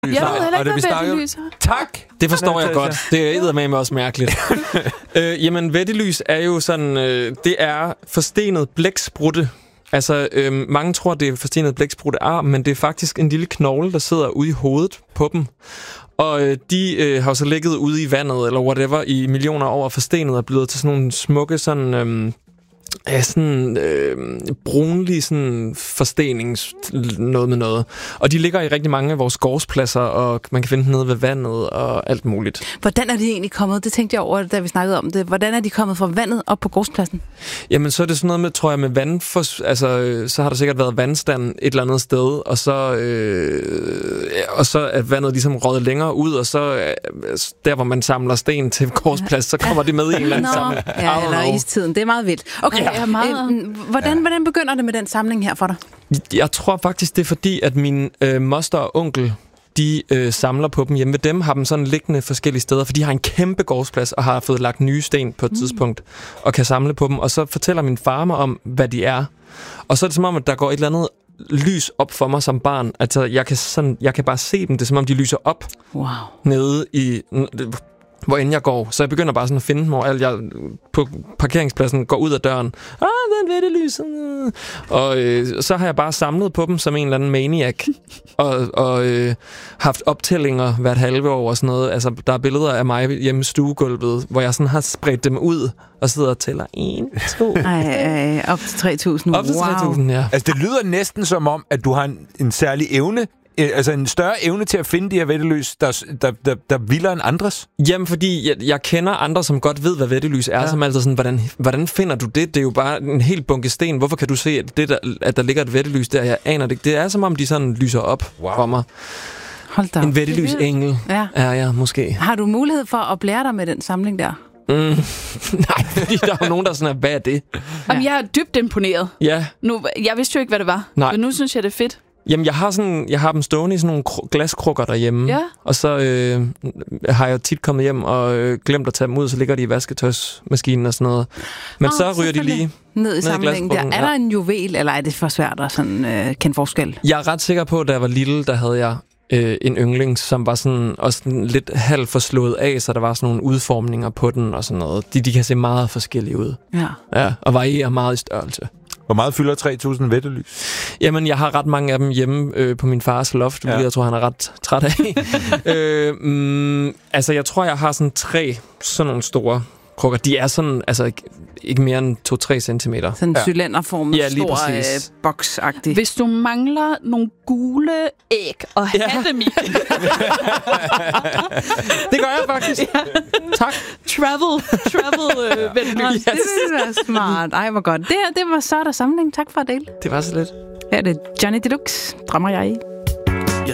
Jeg ved heller ikke, hvad vettelys er. Tak! Det forstår jeg godt. Det er eddermame også mærkeligt. Jamen, vettelys er jo sådan... det er forstenet blæksprutte. Altså, mange tror, det er forstenet blæksprutte arm, men det er faktisk en lille knogle, der sidder ude i hovedet på dem. Og de har så ligget ude i vandet, eller whatever, i millioner år forstenet og blevet til sådan nogle smukke, sådan brunlig sådan forstenings noget med noget. Og de ligger i rigtig mange af vores gårdspladser, og man kan finde dem nede ved vandet og alt muligt. Hvordan er de egentlig kommet? Det tænkte jeg over, da vi snakkede om det. Hvordan er de kommet fra vandet op på gårdspladsen? Jamen, så er det sådan noget med, tror jeg, med så har der sikkert været vandstand et eller andet sted, og så er vandet ligesom røget længere ud, og så der, hvor man samler sten til gårdsplads, så kommer det med i en eller anden samling. Ja, eller istiden. Det er meget vildt. Okay, hvordan begynder det med den samling her for dig? Jeg tror faktisk, det er fordi, at min moster og onkel, de samler på dem hjemme ved dem, har dem sådan liggende forskellige steder, for de har en kæmpe gårdsplads og har fået lagt nye sten på et tidspunkt, og kan samle på dem. Og så fortæller min far mig om, hvad de er. Og så er det som om, at der går et eller andet lys op for mig som barn. Altså, jeg kan bare se dem. Det er som om, de lyser op nede i... hvor end jeg går. Så jeg begynder bare sådan at finde dem, hvor jeg på parkeringspladsen går ud af døren. Den vettelys. Og så har jeg bare samlet på dem som en eller anden maniac. og haft optællinger hvert halve år og sådan noget. Altså, der er billeder af mig hjemme i stuegulvet, hvor jeg sådan har spredt dem ud og sidder og tæller 1, 2... op til 3.000. Op til 3.000, ja. Altså, det lyder næsten som om, at du har en særlig evne, altså en større evne til at finde de her vettelys, der vildere end andres? Jamen, fordi jeg kender andre, som godt ved, hvad vettelys er, som altså sådan, hvordan finder du det? Det er jo bare en helt bunke sten. Hvorfor kan du se, at der ligger et vettelys der? Jeg aner det ikke. Det er som om, de sådan lyser op for mig. Hold da. En vettelysengel er jeg måske. Har du mulighed for at blære dig med den samling der? Nej, fordi der er jo nogen, der sådan er, hvad er det? Jamen, jeg er dybt imponeret. Ja. Jeg vidste jo ikke, hvad det var. Nej. Men nu synes jeg, det er fedt. Jamen, jeg har dem stående i sådan nogle glaskrukker derhjemme. Ja. Og så har jeg tit kommet hjem og glemt at tage dem ud, så ligger de i vasketøjsmaskinen og sådan noget. Men så ryger de lige ned i samlingen der. Er der en juvel, eller er det for svært at sådan, kende forskel? Jeg er ret sikker på, at da jeg var lille, der havde jeg en yndling, som var sådan også lidt halvt forslået af, så der var sådan nogle udformninger på den og sådan noget. De kan se meget forskellige ud. Ja, og varierer meget i størrelse. Hvor meget fylder 3.000 vettelys? Jamen, jeg har ret mange af dem hjemme på min fars loft, hvilket jeg tror, han er ret træt af. Altså, jeg tror, jeg har sådan 3 sådan nogle store krukker. De er sådan, altså ikke mere end 2-3 centimeter. Sådan en cylinderformet, stor boksagtig. Hvis du mangler nogle gule æg og have dem i. Det gør jeg faktisk. Ja. Tak. Travel vettelys. Yes. Det er smart. Ej, hvor godt. Det var så der samling. Tak for at dele. Det var så lidt. Her er det Johnny Deluxe. Drømmer jeg i.